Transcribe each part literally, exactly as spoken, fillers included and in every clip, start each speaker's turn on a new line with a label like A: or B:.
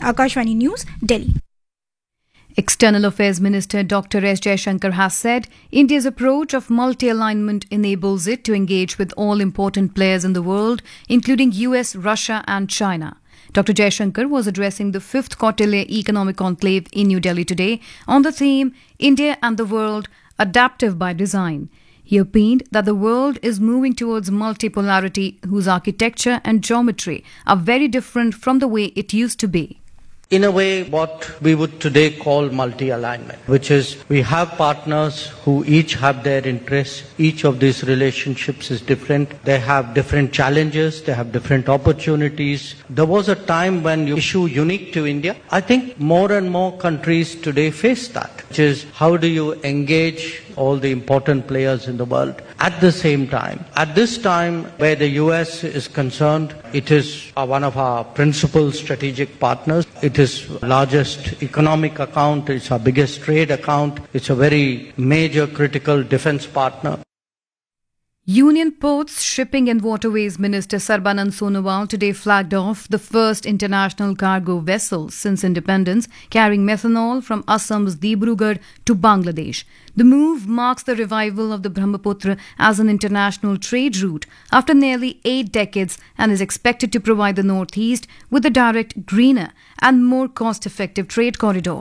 A: Akashvani News, Delhi.
B: External Affairs Minister Doctor S. Jaishankar has said India's approach of multi-alignment enables it to engage with all important players in the world, including U S, Russia and China. Doctor Jaishankar was addressing the fifth Kautilya Economic Conclave in New Delhi today on the theme India and the World, Adaptive by Design. He opined that the world is moving towards multipolarity whose architecture and geometry are very different from the way it used to be.
C: In a way, what we would today call multi-alignment, which is we have partners who each have their interests. Each of these relationships is different. They have different challenges. They have different opportunities. There was a time when you issue unique to India. I think more and more countries today face that, which is how do you engage all the important players in the world at the same time. At this time, where the U S is concerned, it is one of our principal strategic partners. It is largest economic account. It's our biggest trade account. It's a very major critical defense partner.
B: Union Ports, Shipping and Waterways Minister Sarbanand Sonowal today flagged off the first international cargo vessel since independence carrying methanol from Assam's Dibrugarh to Bangladesh. The move marks the revival of the Brahmaputra as an international trade route after nearly eight decades and is expected to provide the Northeast with a direct, greener and more cost-effective trade corridor.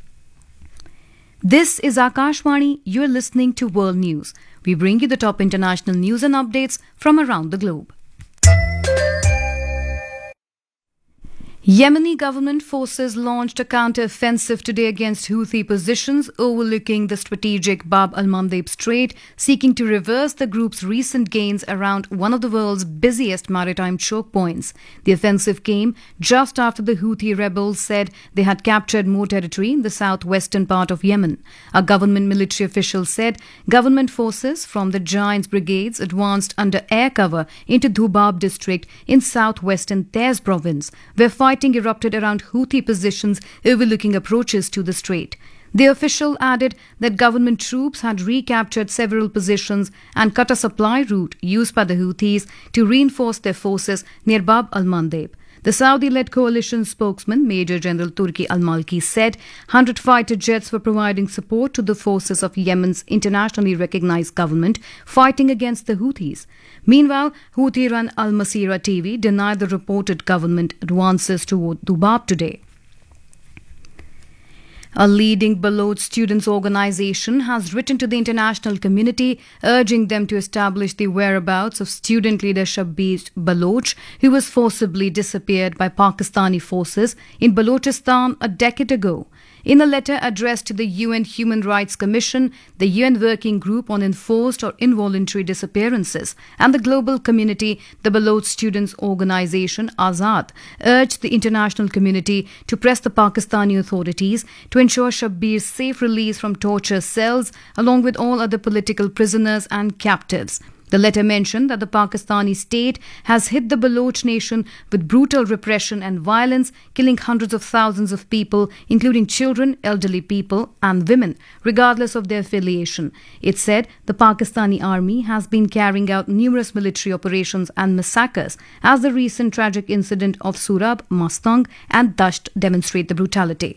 B: This is Akashvani. You're listening to World News. We bring you the top international news and updates from around the globe. Yemeni government forces launched a counter-offensive today against Houthi positions overlooking the strategic Bab al-Mandeb Strait, seeking to reverse the group's recent gains around one of the world's busiest maritime choke points. The offensive came just after the Houthi rebels said they had captured more territory in the southwestern part of Yemen. A government military official said government forces from the Giants brigades advanced under air cover into Dhubab district in southwestern Taiz province, where fighting erupted around Houthi positions overlooking approaches to the strait. The official added that government troops had recaptured several positions and cut a supply route used by the Houthis to reinforce their forces near Bab al-Mandeb. The Saudi-led coalition spokesman, Major General Turki al-Malki, said one hundred fighter jets were providing support to the forces of Yemen's internationally recognized government fighting against the Houthis. Meanwhile, Houthi-run Al Masira T V denied the reported government advances toward Dhubab today. A leading Baloch students' organization has written to the international community urging them to establish the whereabouts of student leader Shabbir Baloch, who was forcibly disappeared by Pakistani forces in Balochistan a decade ago. In a letter addressed to the U N Human Rights Commission, the U N Working Group on Enforced or Involuntary Disappearances, and the global community, the Baloch Students' Organization Azad, urged the international community to press the Pakistani authorities to ensure Shabbir's safe release from torture cells along with all other political prisoners and captives. The letter mentioned that the Pakistani state has hit the Baloch nation with brutal repression and violence, killing hundreds of thousands of people, including children, elderly people and women, regardless of their affiliation. It said the Pakistani army has been carrying out numerous military operations and massacres, as the recent tragic incident of Surab, Mastang and Dasht demonstrate the brutality.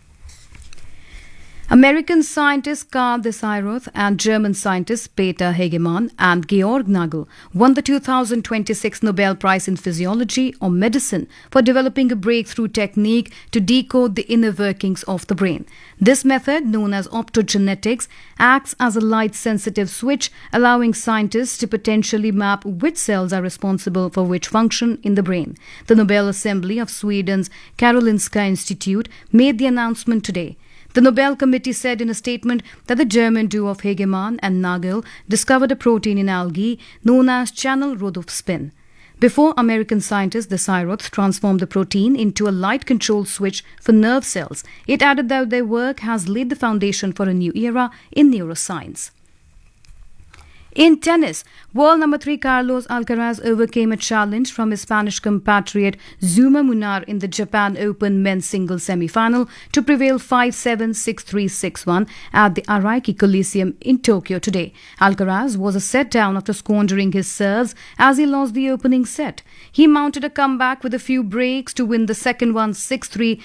B: American scientist Karl Desairoth and German scientists Peter Hegemann and Georg Nagel won the two thousand twenty-six Nobel Prize in Physiology or Medicine for developing a breakthrough technique to decode the inner workings of the brain. This method, known as optogenetics, acts as a light-sensitive switch, allowing scientists to potentially map which cells are responsible for which function in the brain. The Nobel Assembly of Sweden's Karolinska Institute made the announcement today. The Nobel Committee said in a statement that the German duo of Hegemann and Nagel discovered a protein in algae known as channel rhodopsin. Before, American scientist Desairoth transformed the protein into a light-controlled switch for nerve cells. It added that their work has laid the foundation for a new era in neuroscience. In tennis, world number three Carlos Alcaraz overcame a challenge from his Spanish compatriot Zuma Munar in the Japan Open men's singles semi-final to prevail five seven, six three, six one at the Araiki Coliseum in Tokyo today. Alcaraz was a set down after squandering his serves as he lost the opening set. He mounted a comeback with a few breaks to win the second one six three